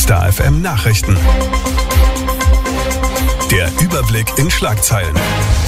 Star FM Nachrichten. Der Überblick in Schlagzeilen.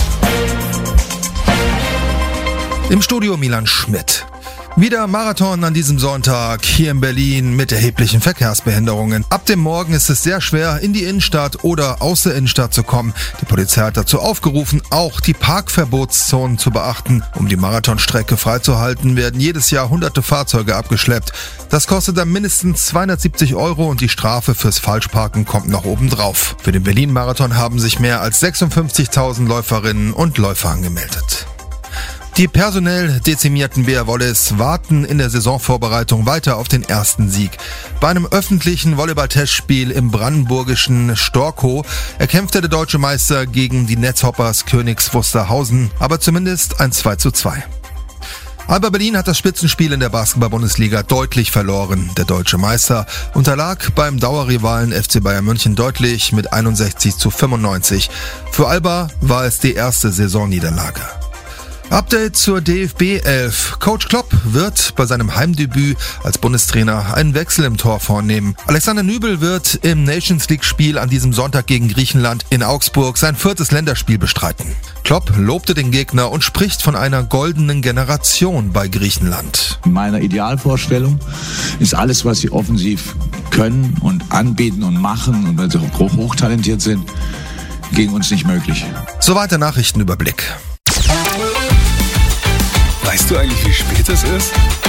Im Studio Milan Schmidt. Wieder Marathon an diesem Sonntag hier in Berlin mit erheblichen Verkehrsbehinderungen. Ab dem Morgen ist es sehr schwer, in die Innenstadt oder aus der Innenstadt zu kommen. Die Polizei hat dazu aufgerufen, auch die Parkverbotszonen zu beachten. Um die Marathonstrecke freizuhalten, werden jedes Jahr hunderte Fahrzeuge abgeschleppt. Das kostet dann mindestens 270 € und die Strafe fürs Falschparken kommt noch oben drauf. Für den Berlin-Marathon haben sich mehr als 56.000 Läuferinnen und Läufer angemeldet. Die personell dezimierten BR Volleys warten in der Saisonvorbereitung weiter auf den ersten Sieg. Bei einem öffentlichen Volleyball-Testspiel im brandenburgischen Storkow erkämpfte der deutsche Meister gegen die Netzhoppers Königs Wusterhausen, aber zumindest ein 2:2. Alba Berlin hat das Spitzenspiel in der Basketball-Bundesliga deutlich verloren. Der deutsche Meister unterlag beim Dauerrivalen FC Bayern München deutlich mit 61:95. Für Alba war es die erste Saisonniederlage. Update zur DFB 11. Coach Klopp wird bei seinem Heimdebüt als Bundestrainer einen Wechsel im Tor vornehmen. Alexander Nübel wird im Nations League-Spiel an diesem Sonntag gegen Griechenland in Augsburg sein 4. Länderspiel bestreiten. Klopp lobte den Gegner und spricht von einer goldenen Generation bei Griechenland. In meiner Idealvorstellung ist alles, was sie offensiv können und anbieten und machen und weil sie auch hochtalentiert sind, gegen uns nicht möglich. Soweit der Nachrichtenüberblick. Weißt du eigentlich, wie spät es ist?